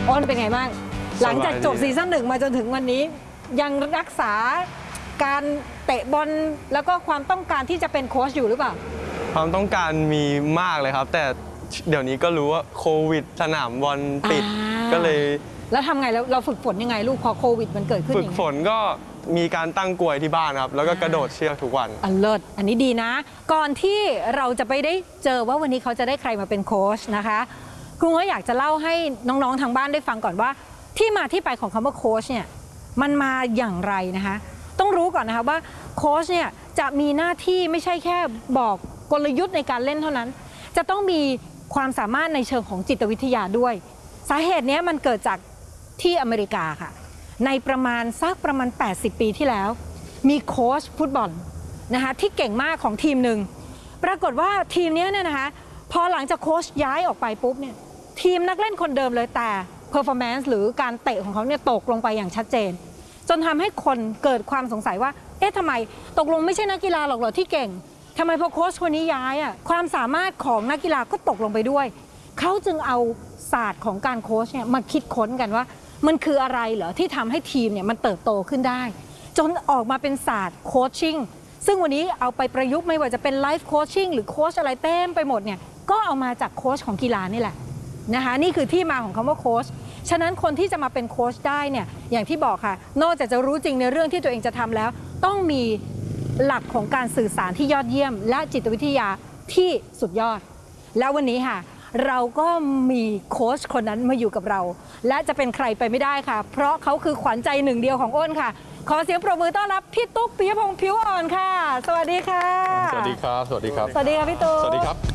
อ้นเป็นไงบ้างหลังจากจบซีซั่น 1มาจนถึงวันนี้ยังรักษาการเตะบอลแล้วก็ความต้องการที่จะเป็นโค้ชอยู่หรือเปล่าความต้องการมีมากเลยครับแต่เดี๋ยวนี้ก็รู้ว่าโควิดสนามบอลปิดก็เลยแล้วทำไงแล้วเราฝึกฝนยังไงลูกพอโควิดมันเกิดขึ้นฝึกฝนก็มีการตั้งกลวยที่บ้านครับแล้วก็กระโดดเชือกทุกวันเลิศอันนี้ดีนะก่อนที่เราจะไปได้เจอว่าวันนี้เขาจะได้ใครมาเป็นโค้ชนะคะครูก็อยากจะเล่าให้น้องๆทางบ้านได้ฟังก่อนว่าที่มาที่ไปของคำว่าโค้ชเนี่ยมันมาอย่างไรนะคะต้องรู้ก่อนนะคะว่าโค้ชเนี่ยจะมีหน้าที่ไม่ใช่แค่บอกกลยุทธ์ในการเล่นเท่านั้นจะต้องมีความสามารถในเชิงของจิตวิทยาด้วยสาเหตุนี้มันเกิดจากที่อเมริกาค่ะในประมาณ80 ปีที่แล้วมีโค้ชฟุตบอลนะคะที่เก่งมากของทีมหนึ่งปรากฏว่าทีมนี้เนี่ยนะคะพอหลังจากโค้ชย้ายออกไปปุ๊บเนี่ยทีมนักเล่นคนเดิมเลยแต่ performance หรือการเตะของเขาเนี่ยตกลงไปอย่างชัดเจนจนทำให้คนเกิดความสงสัยว่าเอ๊ะทำไมตกลงไม่ใช่นักกีฬาหรอกเหรอที่เก่งทำไมพอโค้ชคนนี้ย้ายความสามารถของนักกีฬาก็ตกลงไปด้วยเขาจึงเอาศาสตร์ของการโค้ชเนี่ยมาคิดค้นกันว่ามันคืออะไรเหรอที่ทำให้ทีมเนี่ยมันเติบโตขึ้นได้จนออกมาเป็นศาสตร์โคชชิ่งซึ่งวันนี้เอาไปประยุกต์ไม่ว่าจะเป็นไลฟ์โคชชิ่งหรือโค้ชอะไรเต็มไปหมดเนี่ยก็เอามาจากโค้ชของกีฬานี่แหละนะคะนี่คือที่มาของคำว่าโค้ชฉะนั้นคนที่จะมาเป็นโค้ชได้เนี่ยอย่างที่บอกค่ะนอกจากจะรู้จริงในเรื่องที่ตัวเองจะทำแล้วต้องมีหลักของการสื่อสารที่ยอดเยี่ยมและจิตวิทยาที่สุดยอดแล้ววันนี้ค่ะเราก็มีโค้ชคนนั้นมาอยู่กับเราและจะเป็นใครไปไม่ได้ค่ะเพราะเขาคือขวัญใจหนึ่งเดียวของอ้นค่ะขอเสียงปรบมือต้อนรับพี่ตุ๊กปิยพงษ์ผิวอ่อนค่ะสวัสดีค่ะสวัสดีครับสวัสดีครับสวัสดีค่ะพี่ตุ๊กสวัสดีครับ